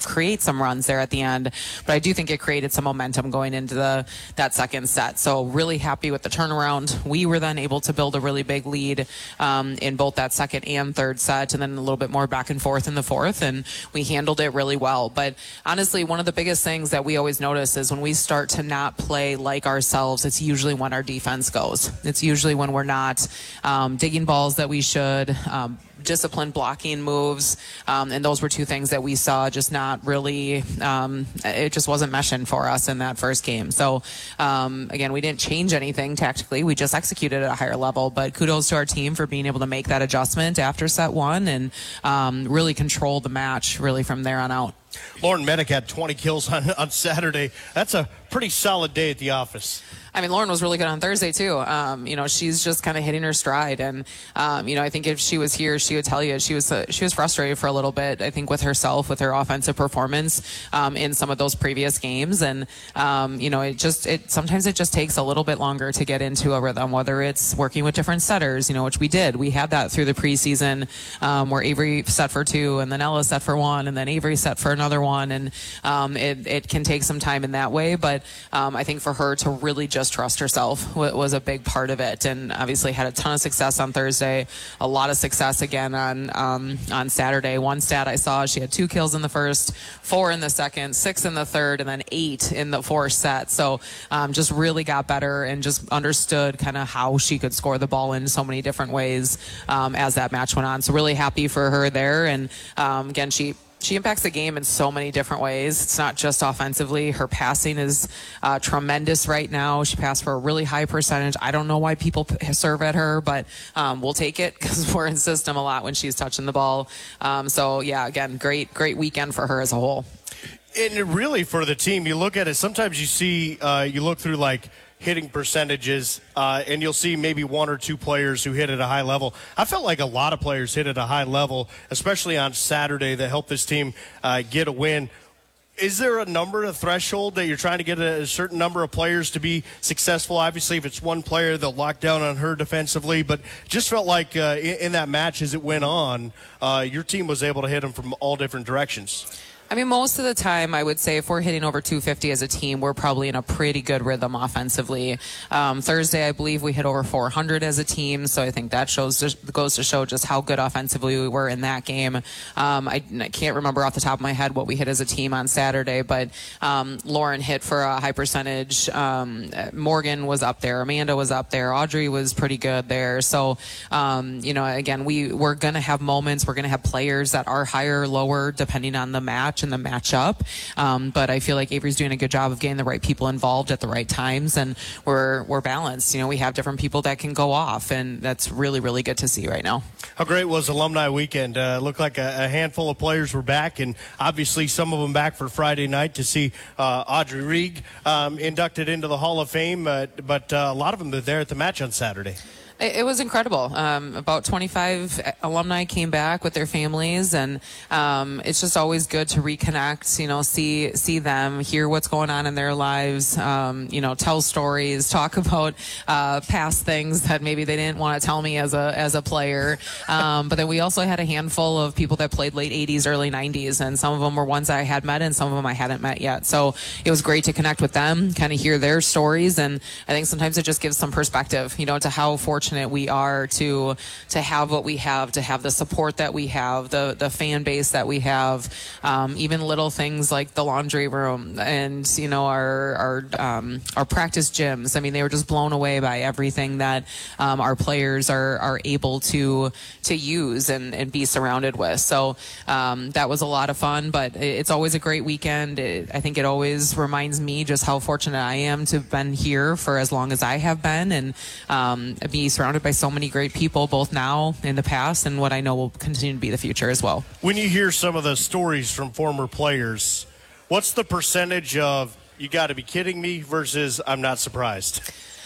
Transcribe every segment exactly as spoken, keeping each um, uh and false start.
create some runs there at the end. But I do think it created some momentum going into the that second set. So really happy with the turnaround. We were then able to build a really big lead um, in both that second and third set, and then a little bit more back and forth in the fourth, and we handled it really well. But honestly, one of the biggest things that we always notice is when we start to not play like ourselves, it's usually when our defense goes. It's usually when we're not um, digging balls that we should, um, disciplined blocking moves, um, and those were two things that we saw just not really, um, it just wasn't meshing for us in that first game. So um, again, we didn't change anything tactically, we just executed at a higher level, but kudos to our team for being able to make that adjustment after set one and um, really control the match really from there on out. Lauren Medic had twenty kills on, on Saturday. That's a pretty solid day at the office. I mean, Lauren was really good on Thursday, too. Um, you know, she's just kind of hitting her stride. And, um, you know, I think if she was here, she would tell you she was uh, she was frustrated for a little bit, I think, with herself, with her offensive performance um, in some of those previous games. And, um, you know, it just it sometimes it just takes a little bit longer to get into a rhythm, whether it's working with different setters, you know, which we did. We had that through the preseason um, where Avery set for two and then Ella set for one and then Avery set for another one. And um, it, it can take some time in that way. But um, I think for her to really just trust herself was a big part of it, and obviously had a ton of success on Thursday, a lot of success again on um, on Saturday. One stat I saw, she had two kills in the first, four in the second, six in the third, and then eight in the fourth set. So um, just really got better and just understood kind of how she could score the ball in so many different ways um, as that match went on. So really happy for her there, and um, again, she She impacts the game in so many different ways. It's not just offensively. Her passing is uh, tremendous right now. She passed for a really high percentage. I don't know why people p- serve at her, but um, we'll take it because we're in system a lot when she's touching the ball. Um, so, yeah, again, great, great weekend for her as a whole. And really for the team, you look at it, sometimes you see, uh, you look through like hitting percentages, uh, and you'll see maybe one or two players who hit at a high level. I felt like a lot of players hit at a high level, especially on Saturday, that helped this team uh, get a win. Is there a number, a threshold that you're trying to get a, a certain number of players to be successful? Obviously, if it's one player, they'll lock down on her defensively, but just felt like uh, in, in that match as it went on, uh, your team was able to hit them from all different directions. I mean, most of the time, I would say if we're hitting over two fifty as a team, we're probably in a pretty good rhythm offensively. Um, Thursday, I believe we hit over four hundred as a team, so I think that shows just, goes to show just how good offensively we were in that game. Um, I, I can't remember off the top of my head what we hit as a team on Saturday, but um, Lauren hit for a high percentage. Um, Morgan was up there. Amanda was up there. Audrey was pretty good there. So, um, you know, again, we, we're going to have moments. We're going to have players that are higher or lower depending on the match and the matchup. Um, but I feel like Avery's doing a good job of getting the right people involved at the right times, and we're we're balanced. You know, we have different people that can go off, and that's really, really good to see right now. How great was Alumni Weekend? Uh, looked like a, a handful of players were back, and obviously some of them back for Friday night to see uh, Audrey Rieg um, inducted into the Hall of Fame, uh, but uh, a lot of them were there at the match on Saturday. It was incredible. Um, about twenty-five alumni came back with their families, and um, it's just always good to reconnect, you know, see see them, hear what's going on in their lives, um, you know, tell stories, talk about uh, past things that maybe they didn't want to tell me as a as a player. Um, but then we also had a handful of people that played late eighties, early nineties, and some of them were ones I had met and some of them I hadn't met yet. So it was great to connect with them, kind of hear their stories, and I think sometimes it just gives some perspective, you know, to how fortunate we are to to have what we have, to have the support that we have, the the fan base that we have, um, even little things like the laundry room and, you know, our our um, our practice gyms. I mean, they were just blown away by everything that um, our players are are able to to use and, and be surrounded with. So um, that was a lot of fun, but it's always a great weekend. It, I think it always reminds me just how fortunate I am to have been here for as long as I have been, and um, be surrounded by so many great people, both now, in the past, and what I know will continue to be the future as well. When you hear some of the stories from former players, what's the percentage of "you got to be kidding me" versus "I'm not surprised"?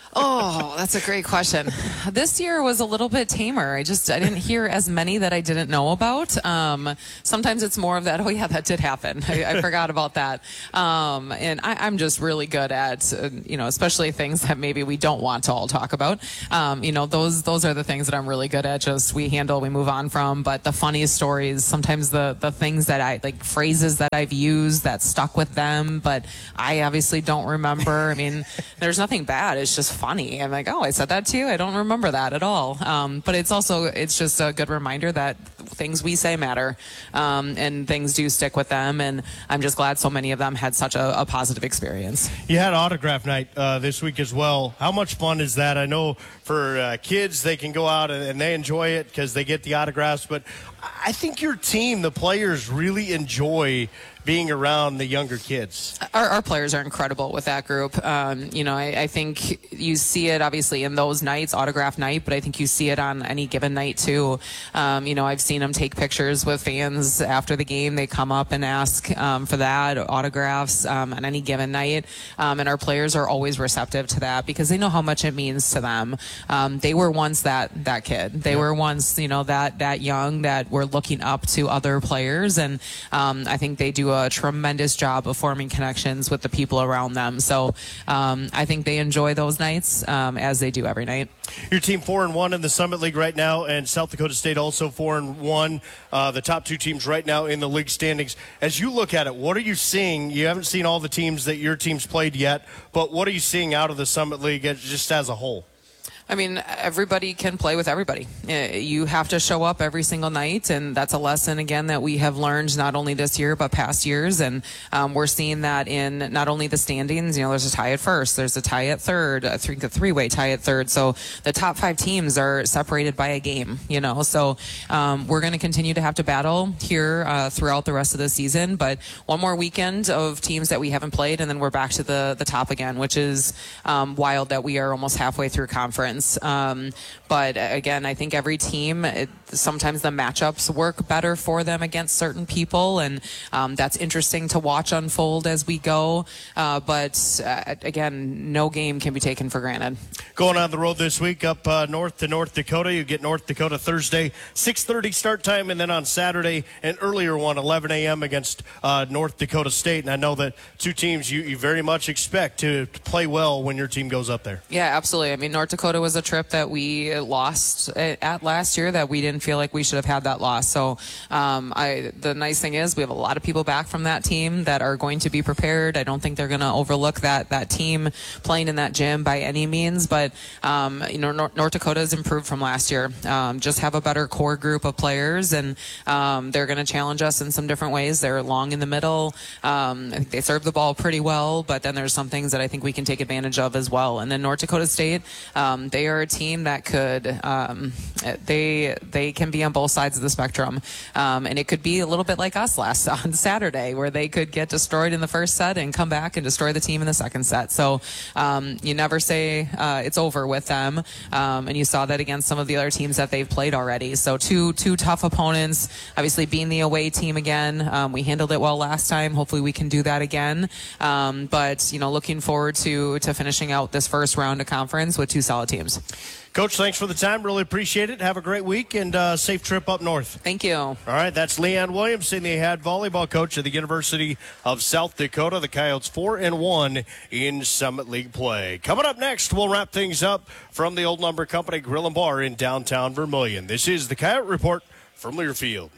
Oh, that's a great question. This year was a little bit tamer. I just, I didn't hear as many that I didn't know about. Um, sometimes it's more of that, oh yeah, that did happen. I, I forgot about that. Um, and I, I'm just really good at, uh, you know, especially things that maybe we don't want to all talk about. Um, you know, those, those are the things that I'm really good at. Just we handle, we move on from, but the funniest stories, sometimes the, the things that I, like phrases that I've used that stuck with them, but I obviously don't remember. I mean, there's nothing bad. It's just funny. I'm like, oh, I said that too. I don't remember that at all. Um, but it's also, it's just a good reminder that things we say matter, um, and things do stick with them. And I'm just glad so many of them had such a, a positive experience. You had autograph night uh, this week as well. How much fun is that? I know for uh, kids, they can go out and, and they enjoy it because they get the autographs. But I think your team, the players, really enjoy being around the younger kids. Our, our players are incredible with that group. Um, you know, I, I think you see it obviously in those nights, autograph night, but I think you see it on any given night too. Um, you know, I've seen them take pictures with fans after the game. They come up and ask um, for that, autographs um, on any given night. Um, and our players are always receptive to that because they know how much it means to them. Um, they were once that, that kid. They yep. were once, you know, that, that young that were looking up to other players. And um, I think they do a a tremendous job of forming connections with the people around them. So um, I think they enjoy those nights um, as they do every night. Your team four and one in the Summit League right now, and South Dakota State also four and one. Uh, the top two teams right now in the league standings. As you look at it, what are you seeing? You haven't seen all the teams that your team's played yet, but what are you seeing out of the Summit League just as a whole? I mean, everybody can play with everybody. You have to show up every single night, and that's a lesson, again, that we have learned not only this year but past years, and um, we're seeing that in not only the standings. You know, there's a tie at first, there's a tie at third, a three, a three-way tie at third, so the top five teams are separated by a game, you know, so um, we're going to continue to have to battle here uh, throughout the rest of the season, but one more weekend of teams that we haven't played, and then we're back to the, the top again, which is um, wild that we are almost halfway through conference. Um, but again, I think every team, it, sometimes the matchups work better for them against certain people, and um, that's interesting to watch unfold as we go. Uh, but uh, again, no game can be taken for granted. Going on the road this week up uh, north to North Dakota. You get North Dakota Thursday, six thirty start time, and then on Saturday, an earlier one, eleven a.m. against uh, North Dakota State. And I know that two teams you, you very much expect to, to play well when your team goes up there. Yeah, absolutely. I mean, North Dakota was a trip that we lost at last year that we didn't feel like we should have had that loss. So um, I, the nice thing is we have a lot of people back from that team that are going to be prepared. I don't think they're going to overlook that that team playing in that gym by any means. But um, you know, North, North Dakota has improved from last year. Um, just have a better core group of players, and um, they're going to challenge us in some different ways. They're long in the middle. Um, I think they serve the ball pretty well, but then there's some things that I think we can take advantage of as well. And then North Dakota State, um, they are a team that could um, they they can be on both sides of the spectrum, um, and it could be a little bit like us last on Saturday, where they could get destroyed in the first set and come back and destroy the team in the second set. So um, you never say uh, it's over with them, um, and you saw that against some of the other teams that they've played already. So two two tough opponents. Obviously, being the away team again, um, we handled it well last time. Hopefully, we can do that again. Um, but you know, looking forward to to finishing out this first round of conference with two solid teams. Coach, thanks for the time. Really appreciate it. Have a great week and uh, safe trip up north. Thank you. All right, that's Leanne Williamson, the head volleyball coach at the University of South Dakota. The Coyotes four and one in Summit League play. Coming up next, we'll wrap things up from the Old Lumber Company Grill and Bar in downtown Vermillion. This is the Coyote Report from Learfield.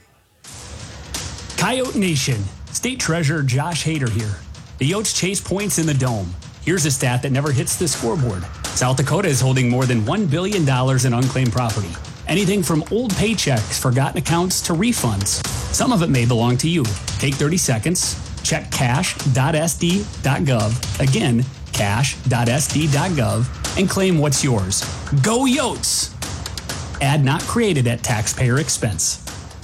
Coyote Nation, State Treasurer Josh Hader here. The Yotes chase points in the Dome. Here's a stat that never hits the scoreboard. South Dakota is holding more than one billion dollars in unclaimed property. Anything from old paychecks, forgotten accounts, to refunds. Some of it may belong to you. Take thirty seconds, check cash dot s d dot gov, again, cash dot s d dot gov, and claim what's yours. Go Yotes! Ad not created at taxpayer expense.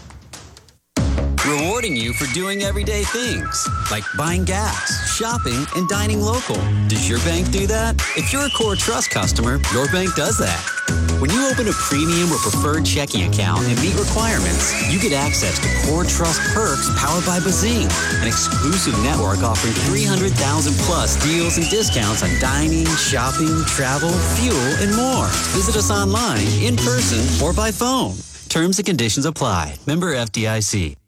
Rewarding you for doing everyday things, like buying gas, shopping, and dining local. Does your bank do that? If you're a Core Trust customer, your bank does that. When you open a premium or preferred checking account and meet requirements, you get access to Core Trust perks powered by Bazing, an exclusive network offering three hundred thousand plus deals and discounts on dining, shopping, travel, fuel, and more. Visit us online, in person, or by phone. Terms and conditions apply. Member F D I C.